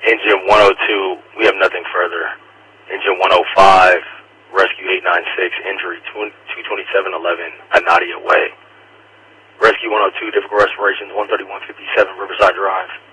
Engine 102, we have nothing further. Engine 105, Rescue 896, injury 22711 at Nadia Way. Rescue 102, difficult respirations, 13157 Riverside Drive.